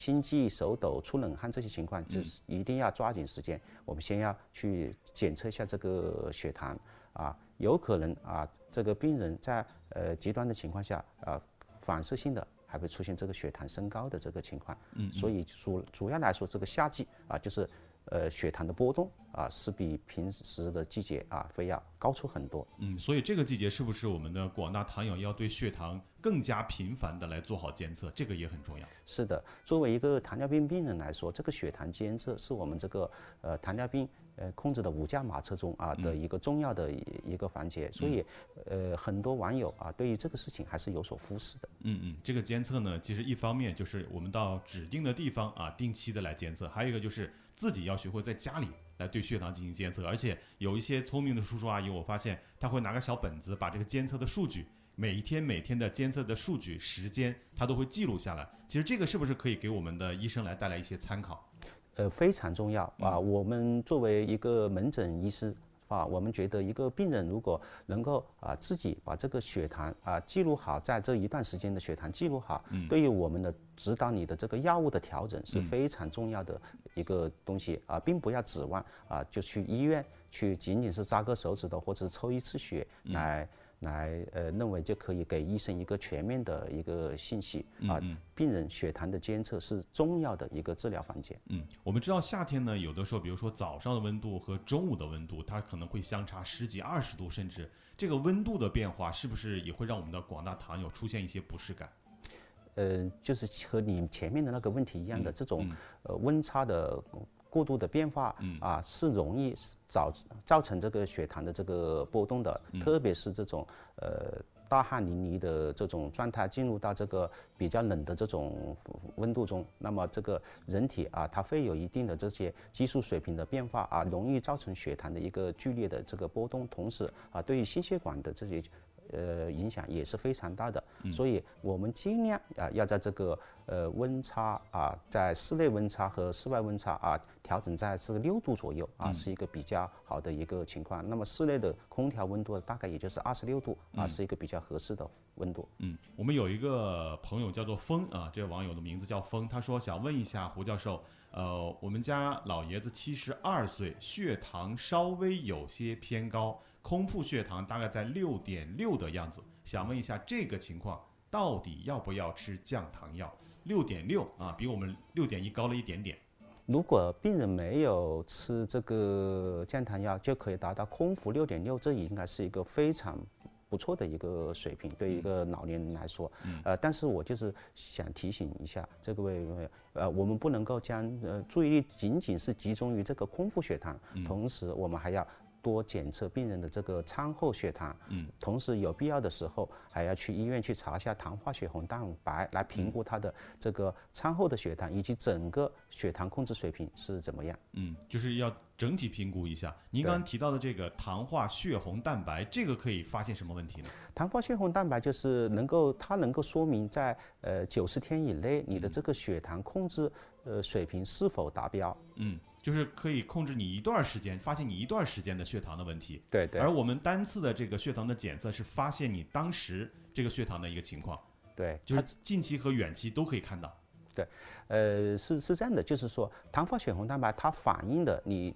心悸、手抖、出冷汗这些情况，就是一定要抓紧时间，我们先要去检测一下这个血糖啊，有可能啊，这个病人在极端的情况下反射性的还会出现这个血糖升高的这个情况。所以主要来说，这个夏季啊，就是血糖的波动啊，是比平时的季节啊会要高出很多。 所以这个季节是不是我们的广大糖友要对血糖更加频繁的来做好监测？这个也很重要。 是的，作为一个糖尿病病人来说，这个血糖监测是我们这个糖尿病控制的5驾马车中啊的一个重要的一个环节，所以很多网友啊对于这个事情还是有所忽视的。 这个监测呢，其实一方面就是我们到指定的地方啊定期的来监测，还有一个就是自己要学会在家里来对血糖进行监测，而且有一些聪明的叔叔阿姨，我发现他会拿个小本子，把这个监测的数据，每一天的监测的数据时间，他都会记录下来。其实这个是不是可以给我们的医生来带来一些参考？ 非常重要啊！我们作为一个门诊医师啊，我们觉得一个病人如果能够自己把这个血糖记录好，在这一段时间的血糖记录好，对于我们的指导你的这个药物的调整是非常重要的一个东西啊，并不要指望就去医院去仅仅是扎个手指头或者抽一次血来认为就可以给医生一个全面的一个信息啊。病人血糖的监测是重要的一个治疗环节。 我们知道夏天呢，有的时候比如说早上的温度和中午的温度，它可能会相差10几20度，甚至这个温度的变化是不是也会让我们的广大糖友出现一些不适感？ 就是和你前面的那个问题一样的，这种温差的过度的变化是容易造成这个血糖的这个波动的，特别是这种大汗淋漓的这种状态进入到这个比较冷的这种温度中，那么这个人体它会有一定的这些激素水平的变化容易造成血糖的一个剧烈的这个波动，同时对于心血管的这些影响也是非常大的。所以我们尽量要在这个温差在室内温差和室外温差调整在这个6度左右是一个比较好的一个情况。那么室内的空调温度大概也就是26度是一个比较合适的温度。 我们有一个朋友叫做风这个网友的名字叫风，他说想问一下胡教授，我们家老爷子72岁，血糖稍微有些偏高，空腹血糖大概在6.6的样子，想问一下这个情况到底要不要吃降糖药？6.6比我们6.1高了一点点。 如果病人没有吃这个降糖药，就可以达到空腹6.6，这应该是一个非常不错的一个水平，对一个老年人来说。但是我就是想提醒一下这个我们不能够将注意力仅仅是集中于这个空腹血糖，同时我们还要多检测病人的这个餐后血糖，同时有必要的时候还要去医院去查一下糖化血红蛋白，来评估他的这个餐后的血糖以及整个血糖控制水平是怎么样。 就是要整体评估一下。您刚刚提到的这个糖化血红蛋白，这个可以发现什么问题呢？ 糖化血红蛋白就是它能够说明在90天以内你的这个血糖控制水平是否达标。 就是可以控制你一段时间，发现你一段时间的血糖的问题。 对。 而我们单次的这个血糖的检测是发现你当时这个血糖的一个情况。 对， 就是近期和远期都可以看到。 对，是这样的，就是说糖化血红蛋白它反映的你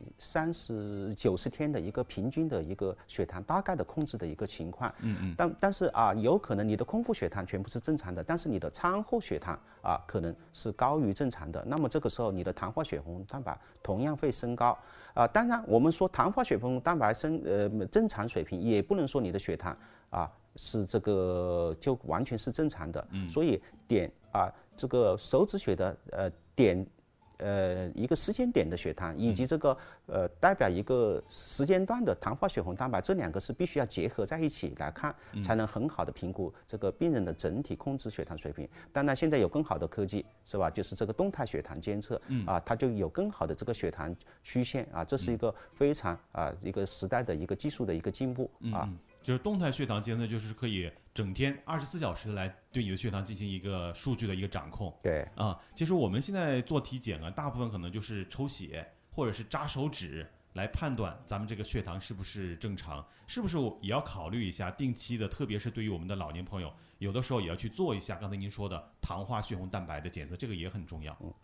90天的一个平均的一个血糖大概的控制的一个情况。但是有可能你的空腹血糖全部是正常的，但是你的餐后血糖可能是高于正常的，那么这个时候你的糖化血红蛋白同样会升高。当然我们说糖化血红蛋白正常水平，也不能说你的血糖是这个就完全是正常的。所以这个手指血的一个时间点的血糖，以及这个代表一个时间段的糖化血红蛋白，这两个是必须要结合在一起来看，才能很好的评估这个病人的整体控制血糖水平。当然现在有更好的科技，是吧？就是这个动态血糖监测，它就有更好的这个血糖曲线这是一个非常一个时代的一个技术的一个进步。 就是动态血糖监测，就是可以整天24小时来对你的血糖进行一个数据的一个掌控。 对其实我们现在做体检大部分可能就是抽血或者是扎手指， 来判断咱们这个血糖是不是正常，是不是也要考虑一下定期的，特别是对于我们的老年朋友，有的时候也要去做一下刚才您说的糖化血红蛋白的检测，这个也很重要。